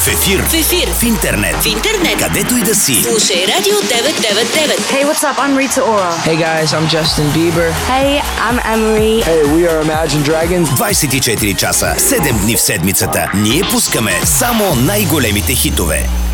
ефир. В интернет. Където и да си. Слушай Радио 999. Hey, what's up? I'm Rita Ora. Hey guys, I'm Justin Bieber. Hey, I'm Emery. Hey, we are Imagine Dragons. 24 часа, 7 дни в седмицата. Ние пускаме само най-големите хитове.